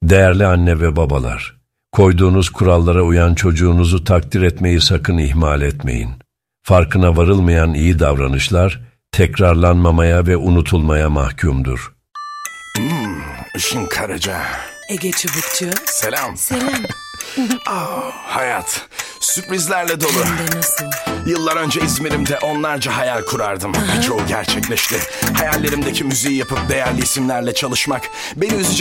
Değerli anne ve babalar, koyduğunuz kurallara uyan çocuğunuzu takdir etmeyi sakın ihmal etmeyin. Farkına varılmayan iyi davranışlar tekrarlanmamaya ve unutulmaya mahkumdur. Işın Karaca. Ege Çubukçu. Selam. Selam. Hayat sürprizlerle dolu. Hem de nasıl? Yıllar önce İzmir'imde onlarca hayal kurardım. Birçoğu gerçekleşti. Hayallerimdeki müziği yapıp değerli isimlerle çalışmak beni üzecek